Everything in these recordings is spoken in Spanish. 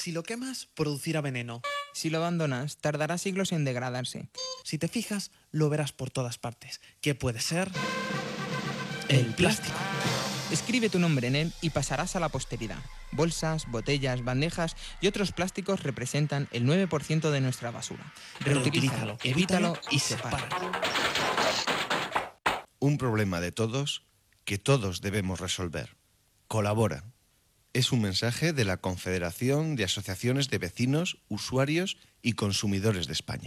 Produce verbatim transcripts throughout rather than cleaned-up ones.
Si lo quemas, producirá veneno. Si lo abandonas, tardará siglos en degradarse. Si te fijas, lo verás por todas partes. ¿Qué puede ser? El plástico. Escribe tu nombre en él y pasarás a la posteridad. Bolsas, botellas, bandejas y otros plásticos representan el nueve por ciento de nuestra basura. Reutilízalo, evítalo y sepáralo. Un problema de todos que todos debemos resolver. Colabora. Es un mensaje de la Confederación de Asociaciones de Vecinos, Usuarios y Consumidores de España.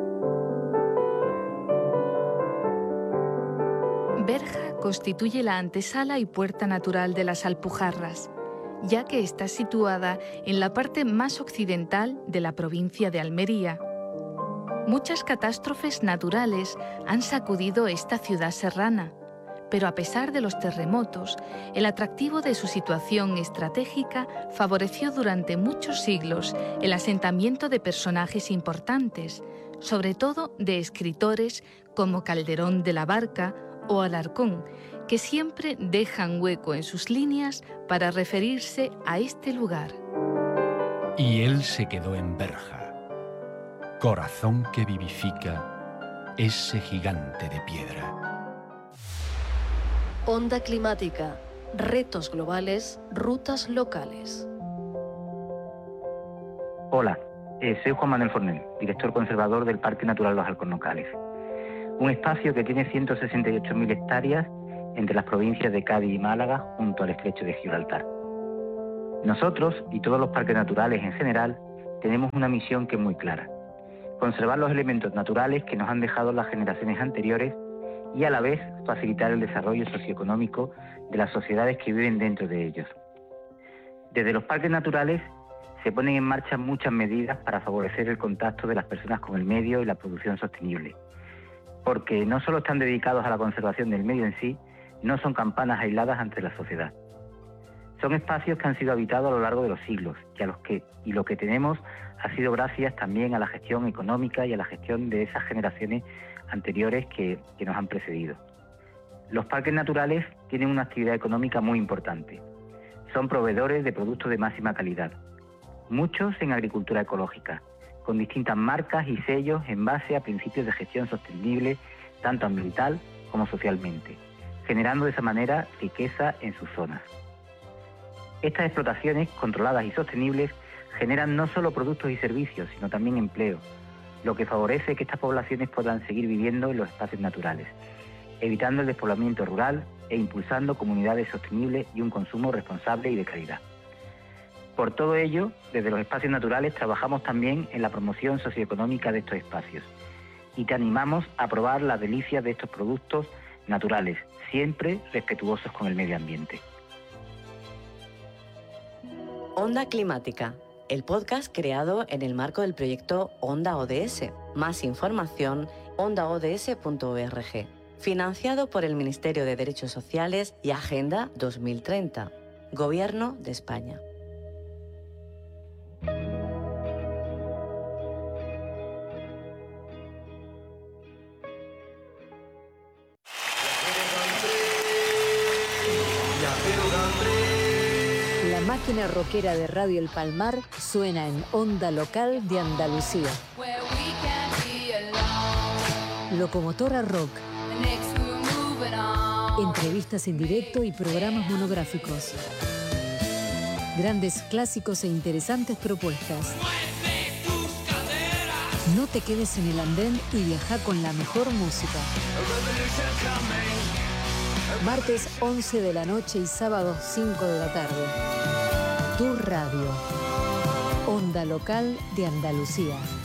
Berja constituye la antesala y puerta natural de las Alpujarras, ya que está situada en la parte más occidental de la provincia de Almería. Muchas catástrofes naturales han sacudido esta ciudad serrana, pero a pesar de los terremotos, el atractivo de su situación estratégica favoreció durante muchos siglos el asentamiento de personajes importantes, sobre todo de escritores como Calderón de la Barca o Alarcón, que siempre dejan hueco en sus líneas para referirse a este lugar. Y él se quedó en Berja, corazón que vivifica ese gigante de piedra. Onda climática, retos globales, rutas locales. Hola, eh, soy Juan Manuel Fornel, director conservador del Parque Natural Los Alcornocales. Un espacio que tiene ciento sesenta y ocho mil hectáreas entre las provincias de Cádiz y Málaga, junto al estrecho de Gibraltar. Nosotros, y todos los parques naturales en general, tenemos una misión que es muy clara: conservar los elementos naturales que nos han dejado las generaciones anteriores y a la vez facilitar el desarrollo socioeconómico de las sociedades que viven dentro de ellos. Desde los parques naturales se ponen en marcha muchas medidas para favorecer el contacto de las personas con el medio y la producción sostenible, porque no solo están dedicados a la conservación del medio en sí, no son campanas aisladas ante la sociedad. Son espacios que han sido habitados a lo largo de los siglos y, a los que, y lo que tenemos ha sido gracias también a la gestión económica y a la gestión de esas generaciones anteriores que, que nos han precedido. Los parques naturales tienen una actividad económica muy importante. Son proveedores de productos de máxima calidad, muchos en agricultura ecológica, con distintas marcas y sellos en base a principios de gestión sostenible, tanto ambiental como socialmente, generando de esa manera riqueza en sus zonas. Estas explotaciones controladas y sostenibles generan no solo productos y servicios, sino también empleo, lo que favorece que estas poblaciones puedan seguir viviendo en los espacios naturales, evitando el despoblamiento rural e impulsando comunidades sostenibles y un consumo responsable y de calidad. Por todo ello, desde los espacios naturales trabajamos también en la promoción socioeconómica de estos espacios y te animamos a probar las delicias de estos productos naturales, siempre respetuosos con el medio ambiente. Onda Climática, el podcast creado en el marco del proyecto Onda O D S. Más información, onda o d s punto org. Financiado por el Ministerio de Derechos Sociales y Agenda dos mil treinta. Gobierno de España. La máquina rockera de Radio El Palmar suena en Onda Local de Andalucía. Locomotora Rock. Entrevistas en directo y programas monográficos. Grandes clásicos e interesantes propuestas. No te quedes en el andén y viaja con la mejor música. Martes once de la noche y sábado cinco de la tarde. Tu radio. Onda Local de Andalucía.